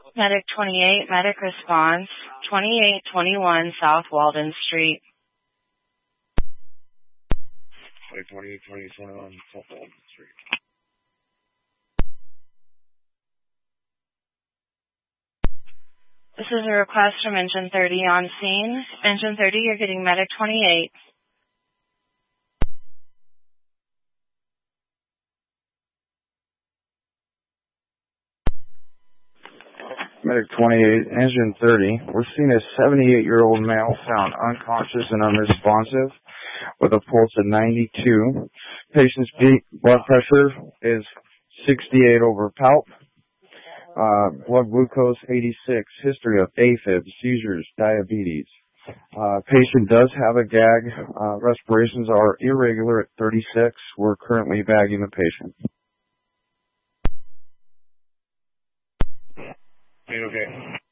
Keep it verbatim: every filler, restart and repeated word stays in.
Medic twenty-eight, medic response, twenty-eight twenty-one South Walden Street. Medic twenty-eight twenty-one South Walden Street. This is a request from Engine thirty on scene. Engine thirty, you're getting medic twenty-eight. Medic twenty-eight, Engine thirty. We're seeing a seventy-eight-year-old male found unconscious and unresponsive with a pulse of ninety-two. Patient's blood pressure is sixty-eight over palp. Uh, blood glucose eighty-six. History of AFib, seizures, diabetes. Uh, patient does have a gag. Uh, respirations are irregular at thirty-six. We're currently bagging the patient. Okay.